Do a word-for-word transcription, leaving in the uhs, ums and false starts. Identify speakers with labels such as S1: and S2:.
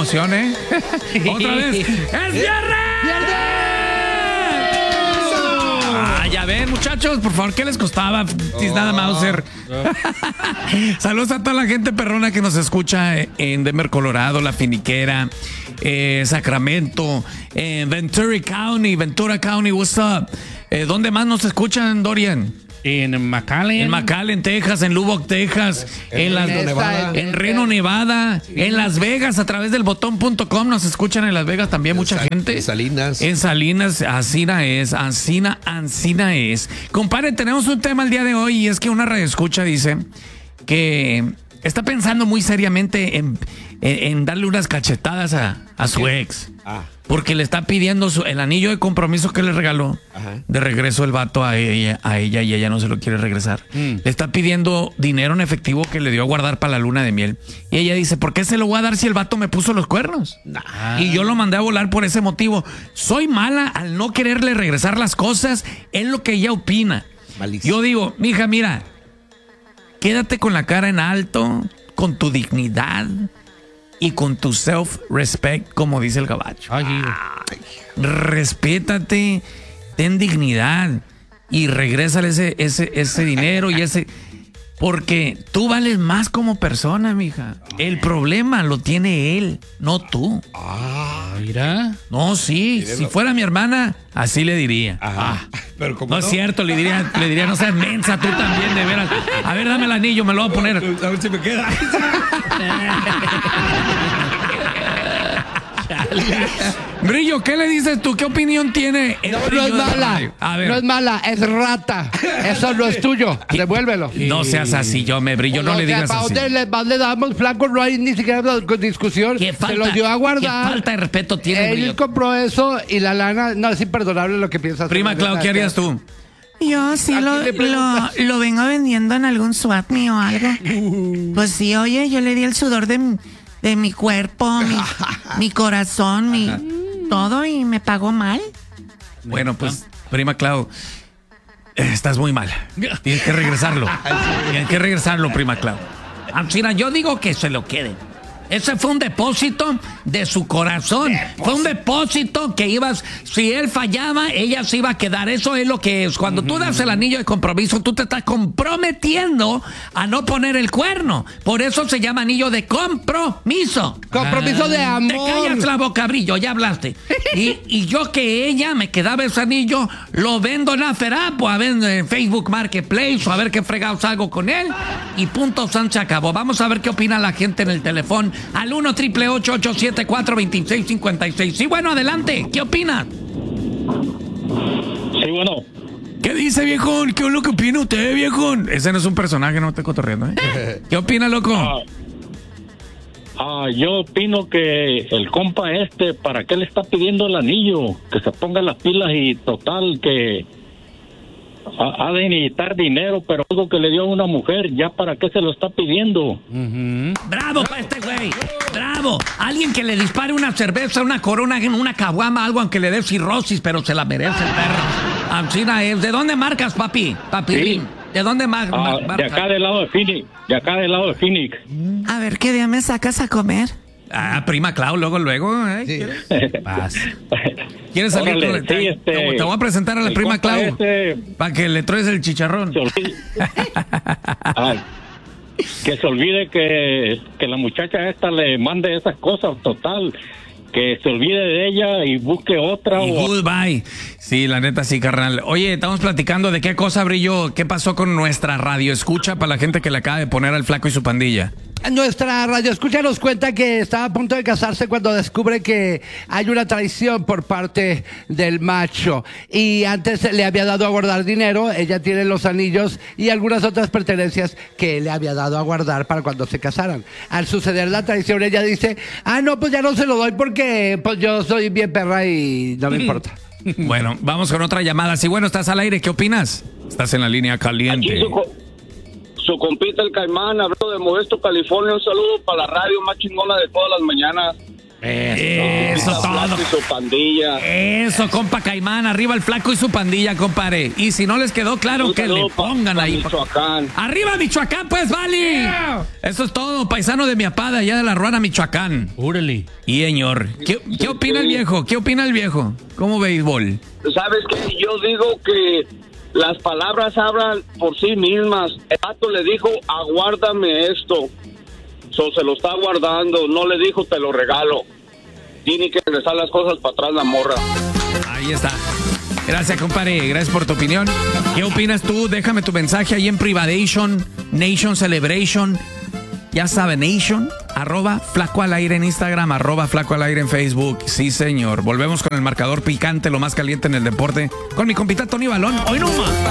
S1: emoción, ¿eh? Otra vez. ¡Es viernes! Ah, ya ven, muchachos, por favor, ¿qué les costaba? Oh, nada más ser. Oh. Saludos a toda la gente perrona que nos escucha en Denver, Colorado, La Finiquera, eh, Sacramento, eh, Ventura County, Ventura County, what's up? Eh, ¿Dónde más nos escuchan, Dorian?
S2: En McAllen.
S1: En McAllen, Texas, en Lubbock, Texas, en, en, las, Nevada. en Reno, Nevada, sí. En Las Vegas, a través del botón punto com nos escuchan en Las Vegas también en mucha Sa gente.
S3: En Salinas.
S1: En Salinas, Ancina es, Ancina, Ancina es. Compadre, tenemos un tema el día de hoy y es que una radioescucha dice que está pensando muy seriamente en, en, en darle unas cachetadas a, a su ex. Ah. Porque le está pidiendo su, el anillo de compromiso que le regaló. Ajá. De regreso el vato a ella, a ella y ella no se lo quiere regresar. Mm. Le está pidiendo dinero en efectivo que le dio a guardar para la luna de miel. Y ella dice, ¿por qué se lo voy a dar si el vato me puso los cuernos? Nah. Y yo lo mandé a volar por ese motivo. Soy mala al no quererle regresar las cosas. Es lo que ella opina. Malísimo. Yo digo, mija, mira, quédate con la cara en alto, con tu dignidad y con tu self-respect, como dice el gabacho. Ay, Ay, respétate, ten dignidad y regrésale ese, ese, ese dinero y ese... Porque tú vales más como persona, mija. El problema lo tiene él, no tú.
S2: Ah, mira.
S1: No, sí, si fuera mi hermana, así le diría. Ah,
S3: pero como
S1: no, no es cierto, le diría, le diría, no seas mensa tú también, de veras. A ver, dame el anillo, me lo voy a poner.
S3: A ver si me queda.
S1: Brillo, ¿qué le dices tú? ¿Qué opinión tiene?
S4: No, no es mala. A ver. No es mala, es rata. Eso no es tuyo. Devuélvelo.
S1: No seas así, yo me brillo, no, no le digas
S4: ¿para
S1: así.
S4: ¿Para dónde le, le damos flanco? No hay ni siquiera discusión.
S1: ¿Qué falta,
S4: se lo dio a guardar.
S1: ¿Qué falta de respeto tiene,
S4: Él
S1: Brillo?
S4: compró eso y la lana... No, es imperdonable lo que piensas.
S1: Prima Clau, ¿qué harías tú?
S5: Yo sí lo, lo, lo vengo vendiendo en algún swap me o algo. Uh. Pues sí, oye, yo le di el sudor de, de mi cuerpo, mi, mi corazón, mi todo y me pagó mal.
S1: Bueno, pues, prima Clau, estás muy mal. Tienes que regresarlo. Tienes que regresarlo, prima Clau. Mira, yo digo que se lo queden. Ese fue un depósito de su corazón. Depósito. Fue un depósito que ibas... Si él fallaba, ella se iba a quedar. Eso es lo que es. Cuando tú das el anillo de compromiso, tú te estás comprometiendo a no poner el cuerno. Por eso se llama anillo de compromiso.
S4: Compromiso ah, de amor.
S1: Te callas la boca, Brillo, ya hablaste. y, y yo que ella me quedaba ese anillo, lo vendo en Aferapo, a ver en Facebook Marketplace, o a ver qué fregados hago con él. Y punto, San se acabó. Vamos a ver qué opina la gente en el teléfono. Al uno, triple ocho, ocho siete cuatro, dos seis cinco seis. Sí, bueno, adelante. ¿Qué opinas?
S6: Sí, bueno.
S1: ¿Qué dice, viejón? ¿Qué es lo que opina usted, viejón? Ese no es un personaje, no estoy cotorreando, ¿eh? ¿Qué opina, loco?
S6: Ah, ah, yo opino que el compa este, ¿para qué le está pidiendo el anillo? Que se ponga las pilas y total que... Ha de necesitar dinero, pero algo que le dio a una mujer, ¿ya para qué se lo está pidiendo?
S1: Uh-huh. ¡Bravo para este güey! ¡Bravo! Alguien que le dispare una cerveza, una corona, una caguama, algo aunque le dé cirrosis, pero se la merece el perro. Ancina es. ¿De dónde marcas, papi? Papi, sí. ¿De dónde mar
S6: ah,
S1: marcas?
S6: De acá del lado de Phoenix. De acá del lado de Phoenix.
S5: A ver, ¿qué día me sacas a comer?
S1: Ah, prima Clau, luego, luego. ¿eh? Sí. Paz. ¿Quieres salir?
S6: Órale,
S1: con...
S6: sí, este,
S1: te, te voy a presentar a la prima Clau este... para que le traes el chicharrón.
S6: Ay, que se olvide que, que la muchacha esta le mande esas cosas, total. Que se olvide de ella y busque otra.
S1: Y o... goodbye. Sí, la neta sí, carnal. Oye, estamos platicando de qué cosa, Brillo, qué pasó con nuestra radio escucha para la gente que le acaba de poner al Flaco y su pandilla.
S4: Nuestra radio escucha nos cuenta que estaba a punto de casarse cuando descubre que hay una traición por parte del macho y antes le había dado a guardar dinero, ella tiene los anillos y algunas otras pertenencias que le había dado a guardar para cuando se casaran. Al suceder la traición ella dice, ah no, pues ya no se lo doy porque pues yo soy bien perra y no me importa.
S1: Bueno, vamos con otra llamada. Sí, bueno, estás al aire, ¿qué opinas? Estás en la línea caliente.
S7: Su compita el Caimán, hablando de Modesto, California. Un saludo para la radio más chingona de todas las mañanas.
S1: Eso todo.
S3: Y su pandilla.
S1: Eso, compa Caimán, arriba el flaco y su pandilla, compadre. Y si no les quedó claro,
S3: Un
S1: que
S3: saludo
S1: le pongan
S3: pa- pa
S1: ahí.
S3: Michoacán.
S1: Arriba Michoacán, pues, Vali. Eso es todo, paisano de mi apada, allá de la Ruana, Michoacán.
S2: Órale.
S1: Y señor, ¿qué, qué opina el viejo? ¿Qué opina el viejo? ¿Cómo béisbol?
S3: ¿Sabes qué? Yo digo que las palabras hablan por sí mismas. El vato le dijo, aguárdame esto. So, se lo está guardando. No le dijo, te lo regalo. Tiene que regresar las cosas para atrás la morra.
S1: Ahí está. Gracias, compadre. Gracias por tu opinión. ¿Qué opinas tú? Déjame tu mensaje ahí en Privadation, Nation Celebration. Ya sabe, Nation, arroba Flaco al Aire en Instagram, arroba Flaco al Aire en Facebook. Sí, señor. Volvemos con el marcador picante, lo más caliente en el deporte, con mi compita Tony Balón. Hoy no más.